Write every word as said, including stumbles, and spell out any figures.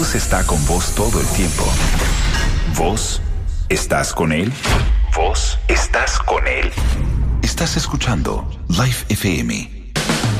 Jesús está con vos todo el tiempo. ¿Vos estás con Él? ¿Vos estás con Él? Estás escuchando Life F M.